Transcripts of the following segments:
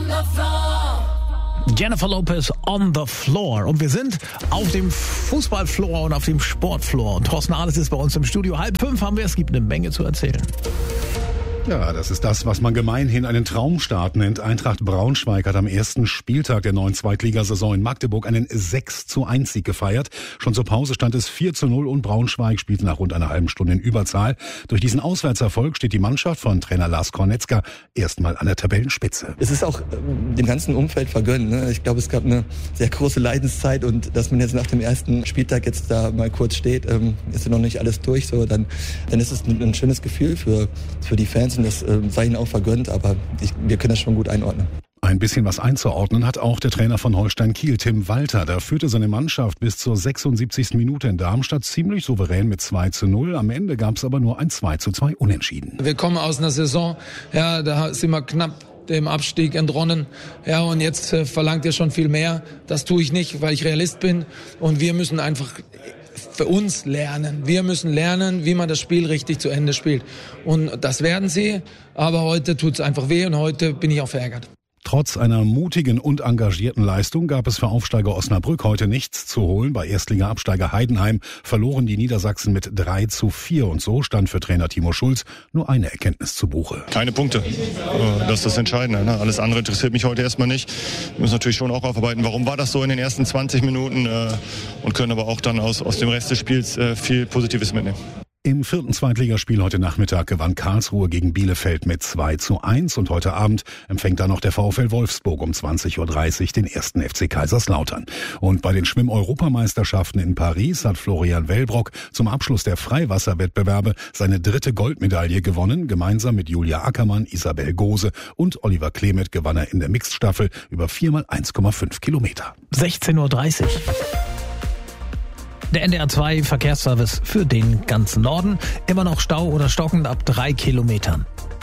Jennifer Lopez on the floor. Und wir sind auf dem Fußballfloor und auf dem Sportfloor. Und Thorsten Ahles ist bei uns im Studio. 4:30 haben wir. Es gibt eine Menge zu erzählen. Ja, das ist das, was man gemeinhin einen Traumstart nennt. Eintracht Braunschweig hat am ersten Spieltag der neuen Zweitligasaison in Magdeburg einen 6:1 Sieg gefeiert. Schon zur Pause stand es 4:0 und Braunschweig spielte nach rund einer halben Stunde in Überzahl. Durch diesen Auswärtserfolg steht die Mannschaft von Trainer Lars Kornetzka erstmal an der Tabellenspitze. Es ist auch dem ganzen Umfeld vergönnt. Ne? Ich glaube, es gab eine sehr große Leidenszeit und dass man jetzt nach dem ersten Spieltag jetzt da mal kurz steht, ist ja noch nicht alles durch. So, dann ist es ein schönes Gefühl für die Fans. Und das sei ihnen auch vergönnt, aber wir können das schon gut einordnen. Ein bisschen was einzuordnen hat auch der Trainer von Holstein Kiel, Tim Walter. Da führte seine Mannschaft bis zur 76. Minute in Darmstadt ziemlich souverän mit 2:0. Am Ende gab es aber nur ein 2:2 Unentschieden. Wir kommen aus einer Saison, ja, da sind wir knapp dem Abstieg entronnen. Ja, und jetzt verlangt ihr schon viel mehr. Das tue ich nicht, weil ich Realist bin. Und wir müssen einfach für uns lernen. Wir müssen lernen, wie man das Spiel richtig zu Ende spielt. Und das werden sie, aber heute tut es einfach weh und heute bin ich auch verärgert. Trotz einer mutigen und engagierten Leistung gab es für Aufsteiger Osnabrück heute nichts zu holen. Bei Erstliga-Absteiger Heidenheim verloren die Niedersachsen mit 3:4 und so stand für Trainer Timo Schulz nur eine Erkenntnis zu Buche. Keine Punkte, das ist das Entscheidende. Ne? Alles andere interessiert mich heute erstmal nicht. Wir müssen natürlich schon auch aufarbeiten, warum war das so in den ersten 20 Minuten und können aber auch dann aus dem Rest des Spiels viel Positives mitnehmen. Im 4. Zweitligaspiel heute Nachmittag gewann Karlsruhe gegen Bielefeld mit 2:1 und heute Abend empfängt dann noch der VfL Wolfsburg um 20:30 Uhr den 1. FC Kaiserslautern. Und bei den Schwimm-Europameisterschaften in Paris hat Florian Wellbrock zum Abschluss der Freiwasserwettbewerbe seine 3. Goldmedaille gewonnen. Gemeinsam mit Julia Ackermann, Isabel Gose und Oliver Klemet gewann er in der Mixed-Staffel über 4x1,5 Kilometer. 16:30 Uhr. Der NDR 2 Verkehrsservice für den ganzen Norden. Immer noch Stau oder stockend ab 3 Kilometern.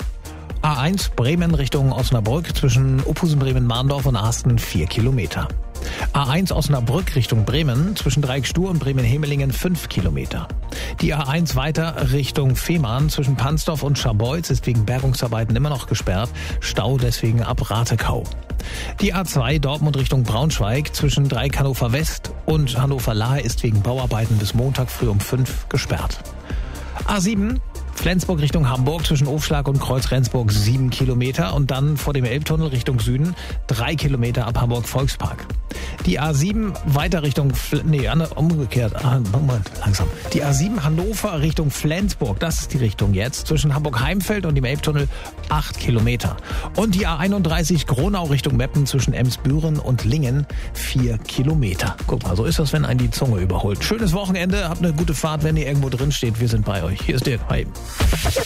A1 Bremen Richtung Osnabrück zwischen Uphusen-Bremen-Mahndorf und Asten 4 Kilometer. A1 Osnabrück Richtung Bremen zwischen Dreieckstuhr und Bremen-Hemelingen 5 Kilometer. Die A1 weiter Richtung Fehmarn zwischen Pansdorf und Scharbeutz ist wegen Bergungsarbeiten immer noch gesperrt. Stau deswegen ab Ratekau. Die A2 Dortmund Richtung Braunschweig zwischen Dreieck Hannover West und Hannover Lahe ist wegen Bauarbeiten bis Montag früh um 5 gesperrt. A7 Flensburg Richtung Hamburg zwischen Ofschlag und Kreuz-Rendsburg 7 Kilometer und dann vor dem Elbtunnel Richtung Süden 3 Kilometer ab Hamburg-Volkspark. Die A7 weiter Richtung, langsam. Die A7 Hannover Richtung Flensburg, das ist die Richtung jetzt, zwischen Hamburg-Heimfeld und dem Elbtunnel 8 Kilometer. Und die A31 Gronau Richtung Meppen zwischen Emsbüren und Lingen 4 Kilometer. Guck mal, so ist das, wenn einen die Zunge überholt. Schönes Wochenende, habt eine gute Fahrt, wenn ihr irgendwo drin steht. Wir sind bei euch. Hier ist Dirk. Hi.